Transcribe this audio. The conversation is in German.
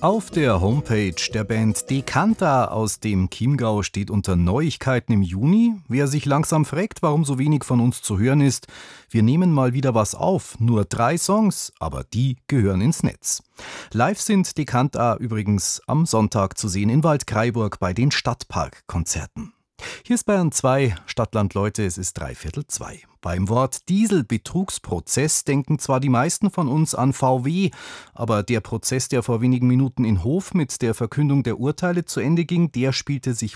Auf der Homepage der Band Decanta aus dem Chiemgau steht unter Neuigkeiten im Juni: Wer sich langsam fragt, warum so wenig von uns zu hören ist: Wir nehmen mal wieder was auf, nur 3 Songs, aber die gehören ins Netz. Live sind Decanta übrigens am Sonntag zu sehen in Waldkraiburg bei den Stadtpark-Konzerten. Hier ist Bayern 2, Stadtland Leute, es ist 3:45. Beim Wort Dieselbetrugsprozess denken zwar die meisten von uns an VW, aber der Prozess, der vor wenigen Minuten in Hof mit der Verkündung der Urteile zu Ende ging, der spielte sich